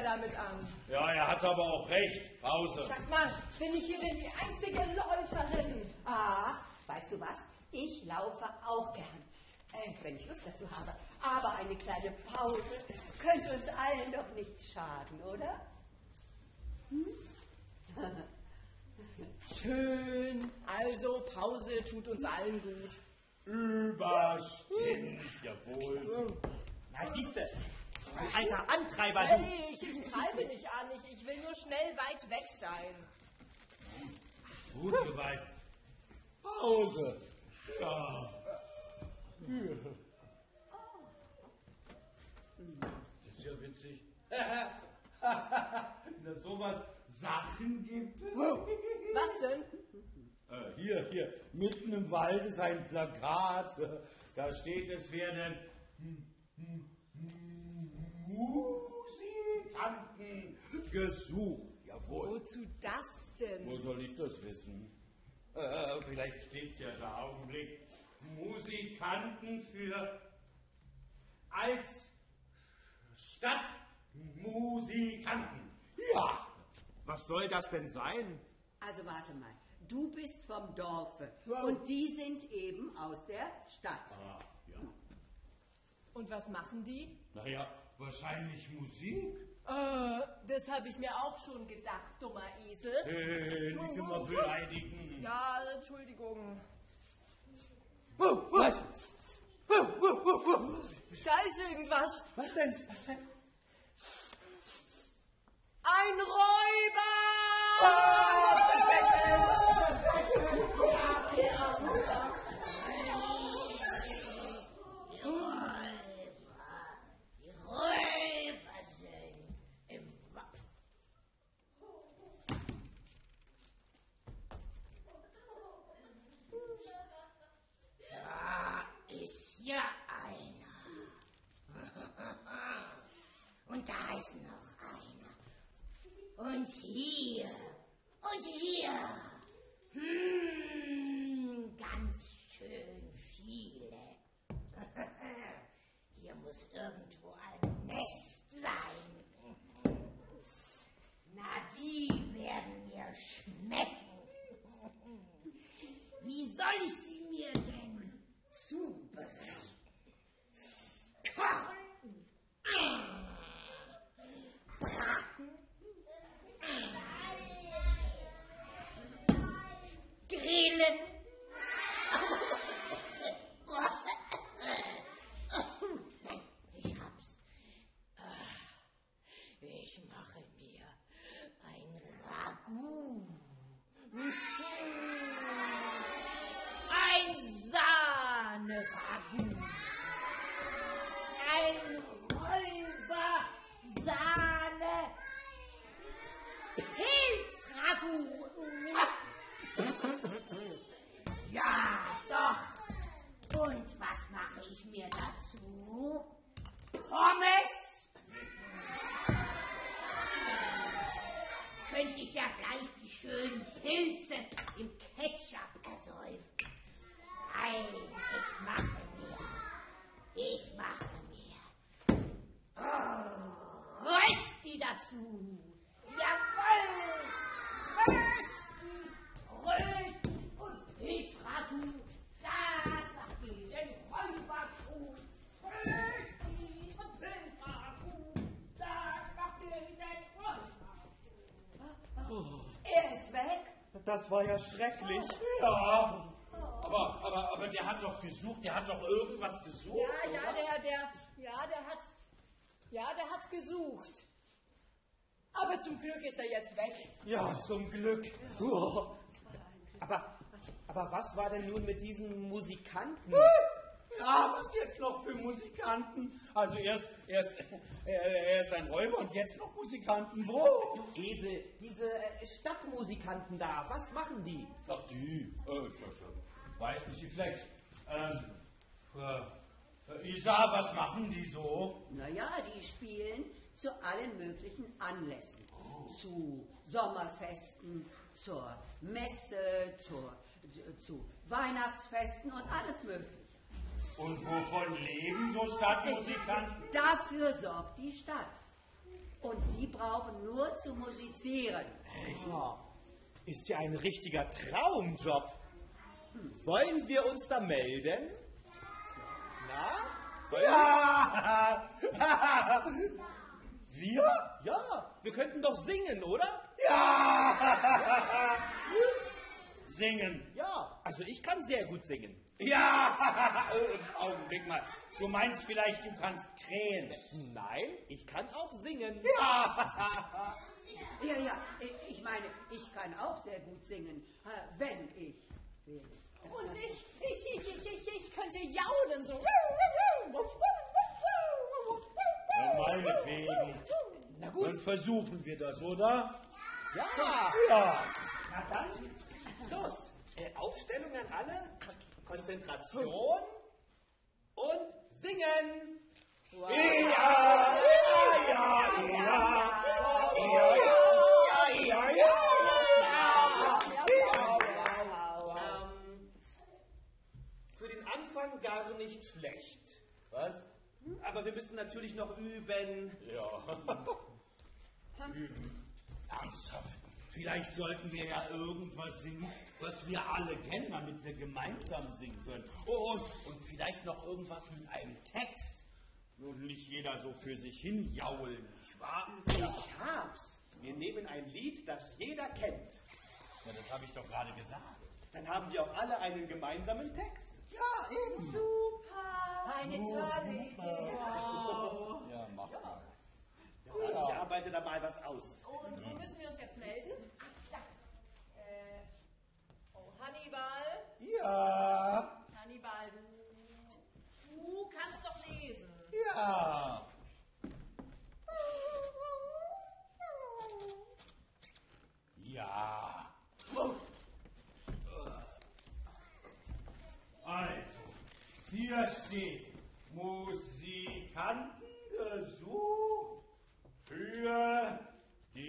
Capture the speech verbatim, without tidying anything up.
damit an? Ja, er hat aber auch recht. Pause. Sag mal, bin ich hier denn die einzige Läuferin? Ach, weißt du was? Ich laufe auch gern, äh, wenn ich Lust dazu habe. Aber eine kleine Pause könnte uns allen doch nicht schaden, oder? Hm? Schön. Also, Pause tut uns allen gut. Überstimmt, jawohl. Na, siehst du, du alter Antreiber, du. Hey, ich, ich treibe nicht an. Ich, ich will nur schnell weit weg sein. Gut geweiht. Pause. Ja. Das ist ja witzig. Na, sowas Sachen gibt es. Was denn? Äh, hier, hier, mitten im Wald ist ein Plakat. Da steht, es werden Musikanten gesucht. Jawohl. Wozu das denn? Wo soll ich das wissen? Äh, vielleicht steht es ja da, Augenblick. Musikanten für als Stadtmusikanten. Ja. Was soll das denn sein? Also warte mal, du bist vom Dorfe Wow. und die sind eben aus der Stadt. Ah, ja. Und was machen die? Naja, wahrscheinlich Musik. Äh, das habe ich mir auch schon gedacht, dummer Esel. Äh, nicht immer beleidigen. Ja, Entschuldigung. Was? Da ist irgendwas. Was denn? Was denn? Ein Räuber! Die Räuber sind im Wald. Da ist ja einer. Und da ist noch einer. Und hier. Und hier. Hm, ganz schön viele. Hier muss irgendwo ein Nest sein. Na, die werden mir schmecken. Wie soll ich sie mir denn zubereiten? Kochen. Braten. Grillen. Nein, ich hab's. Ich mache mir ein Ragout. Ein Sahne-Ragout. Ein Räuber-Sahne. Pilzragout. Ja, doch. Und was mache ich mir dazu? Pommes? Könnte ich ja gleich die schönen Pilze im Ketchup ersäufen. Nein, ich mache mir, ich mache mir oh, Rösti dazu. Jawohl, Rösti, Rösti und Pilzragout. Das macht diesen Räubergut. Rösti und Pilzragout. Das macht diesen Räubergut. Er ist weg. Das war ja schrecklich. Ja. Aber, aber, aber der hat doch gesucht, der hat doch irgendwas gesucht. Ja, ja, oder? der, der, ja, der hat, ja, der hat gesucht. Aber zum Glück ist er jetzt weg. Ja, zum Glück. Oh. Aber, aber was war denn nun mit diesen Musikanten? Ja, was jetzt noch für Musikanten? Also erst, erst, er, er ist ein Räuber und jetzt noch Musikanten. Wo? Du Esel, diese äh, Stadtmusikanten da, was machen die? Ach, die, äh, ich, ich, weiß nicht, vielleicht, ähm, äh, Isa, was machen die so? Naja, die spielen zu allen möglichen Anlässen. Zu Sommerfesten, zur Messe, zur, zu Weihnachtsfesten und alles mögliche. Und wovon leben so Stadtmusikanten? Dafür sorgt die Stadt. Und die brauchen nur zu musizieren. Ja, ist ja ein richtiger Traumjob. Wollen wir uns da melden? Na? Ja! Wir? Ja, wir könnten doch singen, oder? Ja! Singen. Ja, also ich kann sehr gut singen. Ja! Augenblick mal. Du meinst vielleicht, du kannst krähen. Nein, ich kann auch singen. Ja! Ja, ja, ich meine, ich kann auch sehr gut singen, wenn ich will. Und ich, ich, ich, ich, ich, ich könnte jaulen so. Ja, meinetwegen. Na gut. Dann versuchen wir das, oder? Ja. Ja. Na dann, los. Äh, Aufstellung an alle. Konzentration. Und singen. Ja, ja, ja, ja, ja, ja, ja. Ähm, für den Anfang gar nicht schlecht. Was? Aber wir müssen natürlich noch üben. Ja. Üben. Ernsthaft. Vielleicht sollten wir ja irgendwas singen, was wir alle kennen, damit wir gemeinsam singen können. Oh, und, und vielleicht noch irgendwas mit einem Text. Nun nicht jeder so für sich hin jaulen, nicht wahr? Ich hab's. Wir nehmen ein Lied, das jeder kennt. Ja, das habe ich doch gerade gesagt. Dann haben wir auch alle einen gemeinsamen Text. Ja, eben. Super. Eine tolle Idee. Wow. Ja, mach mal. Ja, ich arbeite da mal was aus. Und wo müssen wir uns jetzt melden? Ach, da. Äh, oh, Hannibal. Ja, Hannibal, du, du kannst doch lesen. ja. Ja. Also, hier steht Musikantengesuch für